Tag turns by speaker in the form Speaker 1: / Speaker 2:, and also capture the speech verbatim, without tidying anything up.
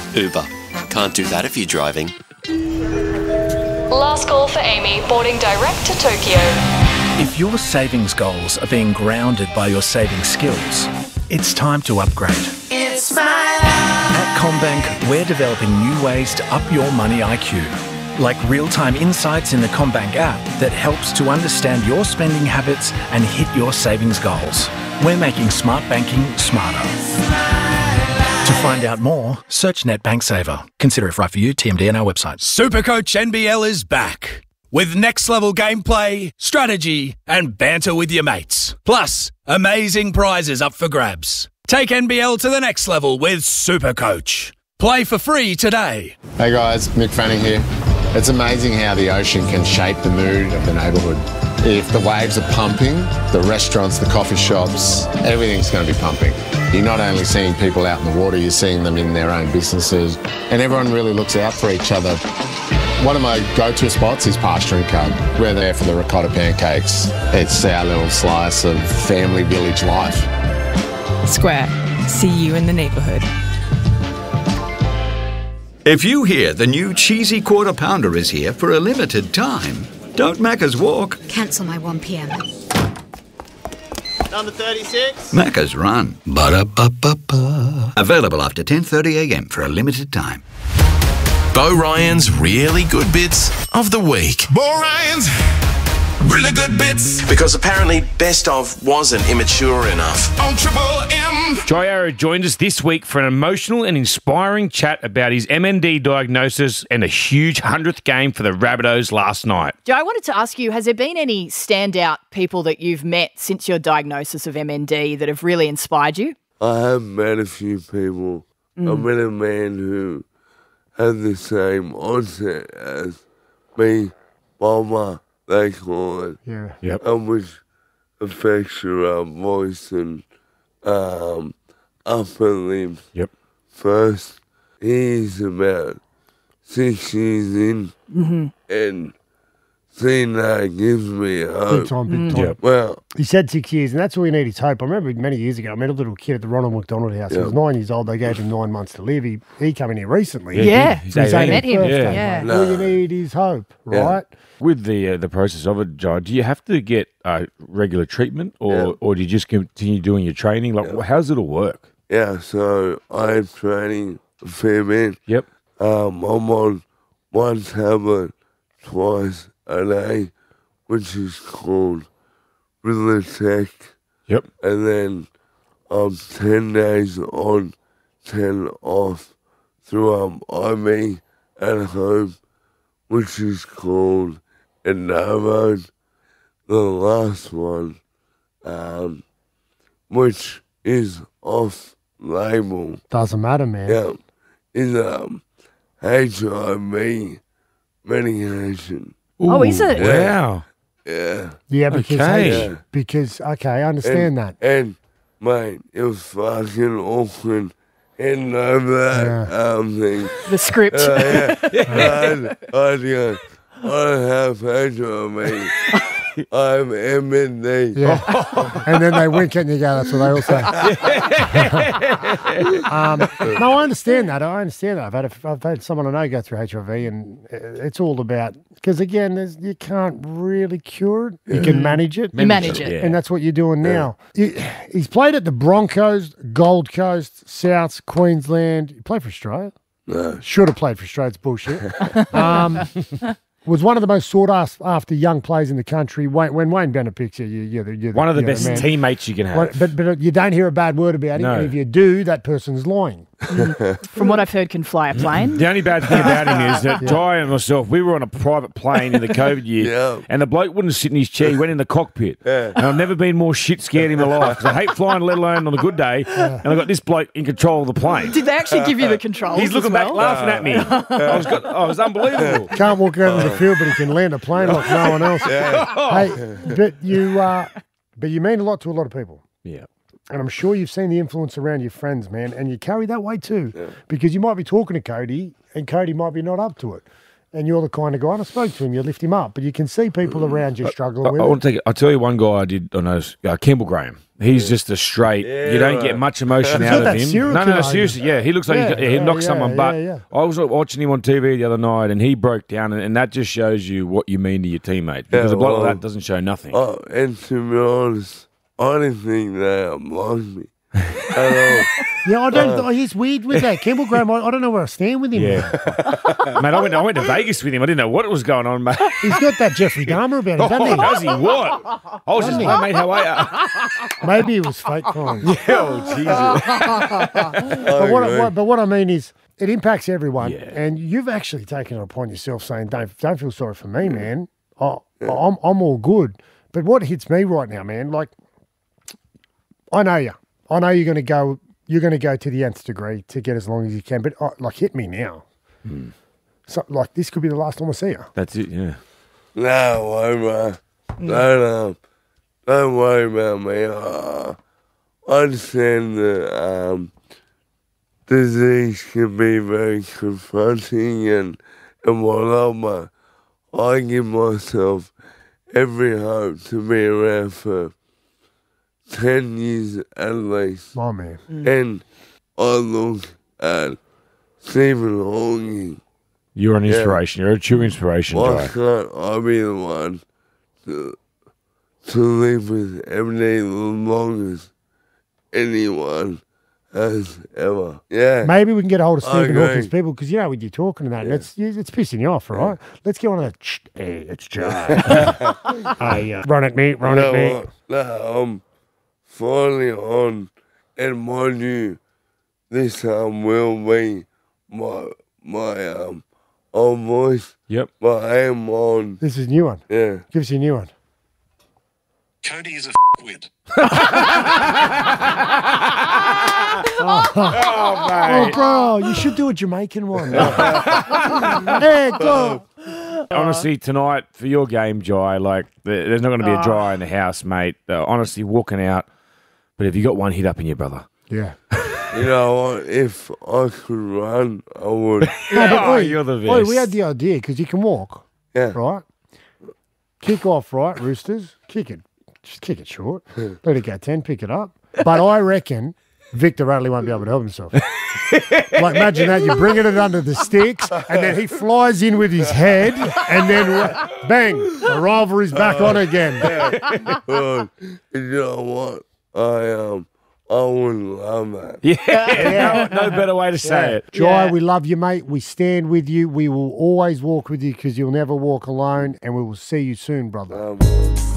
Speaker 1: Uber. Can't do that if you're driving.
Speaker 2: Last call for Amy, boarding direct to Tokyo.
Speaker 3: If your savings goals are being grounded by your saving skills, it's time to upgrade.
Speaker 4: It's my life.
Speaker 3: At CommBank, we're developing new ways to up your money I Q, like real-time insights in the CommBank app that helps to understand your spending habits and hit your savings goals. We're making smart banking smarter. To find out more, search NetBank Saver. Consider if right for you. T M D on our website.
Speaker 5: Supercoach N B L is back with next-level gameplay, strategy and banter with your mates. Plus, amazing prizes up for grabs. Take N B L to the next level with Supercoach. Play for free today.
Speaker 6: Hey guys, Mick Fanning here. It's amazing how the ocean can shape the mood of the neighbourhood. If the waves are pumping, the restaurants, the coffee shops, everything's going to be pumping. You're not only seeing people out in the water, you're seeing them in their own businesses, and everyone really looks out for each other. One of my go-to spots is Pasture and Cub. We're there for the ricotta pancakes. It's our little slice of family village life.
Speaker 7: Square. See you in the neighbourhood.
Speaker 8: If you hear the new cheesy quarter pounder is here for a limited time, don't Macca's walk.
Speaker 9: Cancel my one p m.
Speaker 10: Number thirty-six.
Speaker 8: Macca's run. Ba-da-ba-ba-ba. Available after ten thirty a m for a limited time.
Speaker 11: Bo Ryan's really good bits of the week.
Speaker 12: Bo Ryan's really good bits.
Speaker 11: Because apparently best of wasn't immature enough.
Speaker 12: On Triple M.
Speaker 13: Jai Arrow joined us this week for an emotional and inspiring chat about his M N D diagnosis and a huge hundredth game for the Rabbitohs last night.
Speaker 14: Joe, I wanted to ask you, has there been any standout people that you've met since your diagnosis of M N D that have really inspired you?
Speaker 15: I have met a few people.
Speaker 14: Mm.
Speaker 15: I met a man who had the same onset as me, Mama, they call it.
Speaker 16: Yeah.
Speaker 13: Yep.
Speaker 15: And which affects your uh, voice and um, upper limbs.
Speaker 13: Yep.
Speaker 15: First, he's about six years in,
Speaker 14: mm-hmm.
Speaker 15: and seeing that gives me hope.
Speaker 16: Big time, big time.
Speaker 13: Yep.
Speaker 15: Well,
Speaker 16: he said six years, and that's all you need is hope. I remember many years ago, I met a little kid at the Ronald McDonald House. He
Speaker 15: Yeah.
Speaker 16: was nine years old. They gave him nine months to live. He he came in here recently.
Speaker 13: Yeah,
Speaker 14: Yeah,
Speaker 13: he's
Speaker 16: He's
Speaker 13: eighteen.
Speaker 14: met him.
Speaker 16: birthday,
Speaker 14: Yeah.
Speaker 16: mate. All you need is hope, right?
Speaker 13: With the uh, the process of it, Jai, do you have to get uh, regular treatment, or
Speaker 15: Yeah.
Speaker 13: or do you just continue doing your training? Like,
Speaker 15: Yeah.
Speaker 13: how does it all work?
Speaker 15: yeah, so I'm training a fair bit.
Speaker 13: Yep.
Speaker 15: Um, I'm on one tablet twice a day, which is called Rilatech.
Speaker 13: Yep.
Speaker 15: And then I'm ten days on, ten off through um, I M E at home, which is called Enamode. The last one, um, which is off label.
Speaker 16: Doesn't matter, man.
Speaker 15: Yeah, is um, H I V medication.
Speaker 14: Oh, is it?
Speaker 13: Wow.
Speaker 15: Yeah.
Speaker 16: Yeah, because,
Speaker 13: Okay.
Speaker 16: hey,
Speaker 15: Yeah.
Speaker 16: because okay, I understand
Speaker 15: and,
Speaker 16: that.
Speaker 15: And, mate, it was fucking awkward heading over that um, thing.
Speaker 14: The script.
Speaker 15: Uh, yeah. I'd, I'd go, I don't have H I V. I'm M N D.
Speaker 16: Yeah. And then they wink at you and go, that's what they all say. um, no, I understand that. I understand that. I've had, a, I've had someone I know go through H I V, and it's all about, because again, there's, you can't really cure it. You can manage it.
Speaker 14: You manage it.
Speaker 13: Yeah.
Speaker 16: And that's what you're doing now. He, he's played at the Broncos, Gold Coast, Souths, Queensland. He played for Australia.
Speaker 15: No.
Speaker 16: Should have played for Australia. It's bullshit. um, was one of the most sought after young players in the country. Wayne, when Wayne Bennett picks you, you you're the, you're the,
Speaker 13: One of the
Speaker 16: you're
Speaker 13: best
Speaker 16: man.
Speaker 13: teammates you can have.
Speaker 16: But, but but you don't hear a bad word about him.
Speaker 13: No.
Speaker 16: And if you do, that person's lying.
Speaker 14: From what I've heard, can fly a plane.
Speaker 13: The only bad thing about him is that Jai and myself, we were on a private plane in the COVID year,
Speaker 15: Yeah.
Speaker 13: and the bloke wouldn't sit in his chair. He went in the cockpit.
Speaker 15: Yeah.
Speaker 13: And I've never been more shit scared in my life, because I hate flying, let alone on a good day, and I got this bloke in control of the plane.
Speaker 14: Did they actually give you the controls?
Speaker 13: He's looking
Speaker 14: as
Speaker 13: back
Speaker 14: well?
Speaker 13: laughing at me. I was, got, I was unbelievable.
Speaker 16: Can't walk out of the field, but he can land a plane like no one else. Hey, but you uh, but you mean a lot to a lot of people.
Speaker 13: Yeah.
Speaker 16: And I'm sure you've seen the influence around your friends, man, and you carry that way too. Because you might be talking to Cody, and Cody might be not up to it. and you're the kind of guy, and I spoke to him, you lift him up, but you can see people around you struggling
Speaker 13: I,
Speaker 16: with
Speaker 13: I
Speaker 16: it.
Speaker 13: want to take. I'll tell you one guy I did. I know uh, Campbell Graham. He's just a straight.
Speaker 16: Yeah,
Speaker 13: you don't
Speaker 16: right.
Speaker 13: get much emotion
Speaker 16: He's
Speaker 13: out
Speaker 16: got
Speaker 13: of
Speaker 16: that
Speaker 13: him.
Speaker 16: serial
Speaker 13: No, no, no,
Speaker 16: killer.
Speaker 13: seriously. Yeah, he looks like
Speaker 16: Yeah,
Speaker 13: he, he
Speaker 16: yeah,
Speaker 13: knocked
Speaker 16: yeah,
Speaker 13: someone. But
Speaker 16: yeah, yeah.
Speaker 13: I was watching him on T V the other night, and he broke down, and, and that just shows you what you mean to your teammate. Because
Speaker 15: Yeah,
Speaker 13: a bloke
Speaker 15: well,
Speaker 13: like that doesn't show nothing.
Speaker 15: Oh, and to be honest, I didn't think they like me at all.
Speaker 16: Yeah, I don't.
Speaker 15: Uh,
Speaker 16: he's weird with that. Campbell Graham, I, I don't know where I stand with him.
Speaker 13: Yeah. Mate, I went, I went to Vegas with him. I didn't know what was going on, mate.
Speaker 16: He's got that Jeffrey Dahmer about him, doesn't he?
Speaker 13: Oh, does he? What? I was just,
Speaker 16: Doesn't he?
Speaker 13: hey, mate, how are you?
Speaker 16: Maybe it was fake crime.
Speaker 13: Yeah, oh, Jesus.
Speaker 16: but, what, I- what, but what I mean is, it impacts everyone, and you've actually taken it upon yourself saying, "Don't don't feel sorry for me, man. I, I'm I'm all good." But what hits me right now, man, like I know you. I know you're going to go. You're going to go to the nth degree to get as long as you can. But uh, like, hit me now.
Speaker 13: Hmm.
Speaker 16: So, like, this could be the last time I see you.
Speaker 13: That's it. Yeah.
Speaker 15: No, worry, man. Don't, um, don't worry about me. Uh, I understand that um, disease can be very confronting and, and whatnot, but I give myself every hope to be around for ten years at least.
Speaker 16: My man.
Speaker 15: And I look at Stephen Hawking.
Speaker 13: You're an inspiration. You're a true inspiration,
Speaker 15: Why
Speaker 13: Jai.
Speaker 15: can't I be the one to, to live with M D the longest anyone has ever? Yeah.
Speaker 16: Maybe we can get a hold of
Speaker 15: I
Speaker 16: Stephen
Speaker 15: agree.
Speaker 16: Hawking's people because you know when you're talking and that, and it's it's pissing you off, right? Let's get on a. Hey, it's Jai. Hey, uh, run at me, run
Speaker 15: no,
Speaker 16: at me.
Speaker 15: uh, No, I'm finally on, and mind you, this um will be my my um old voice.
Speaker 13: Yep.
Speaker 15: But I am on.
Speaker 16: This is a new one.
Speaker 15: Yeah.
Speaker 16: Give us a new one.
Speaker 12: Cody is a f***wit.
Speaker 16: Oh,
Speaker 13: Oh, mate.
Speaker 16: bro, you should do a Jamaican one. Hey, go.
Speaker 13: Honestly, tonight for your game, Jai, like there- there's not going to be a
Speaker 16: Ah.
Speaker 13: dry in the house, mate. Uh, honestly, walking out. But if you got one hit up in you, brother.
Speaker 16: Yeah.
Speaker 15: You know what? If I could run, I would.
Speaker 16: No, but
Speaker 13: Oh,
Speaker 16: oi,
Speaker 13: you're the
Speaker 16: oi,
Speaker 13: best.
Speaker 16: we had the idea because you can walk.
Speaker 15: Yeah.
Speaker 16: Right? Kick off, right, Roosters? Kick it. Just kick it short. Let it go ten, pick it up. But I reckon Victor Radley won't be able to help himself. Like, imagine that. You're bringing it under the sticks, and then he flies in with his head, and then bang, the rivalry's back on again.
Speaker 15: Well, you know what? I um, I would love that.
Speaker 13: Yeah, no, no better way to say it.
Speaker 16: Jai, we love you, mate. We stand with you. We will always walk with you because you'll never walk alone, and we will see you soon, brother.
Speaker 15: Um,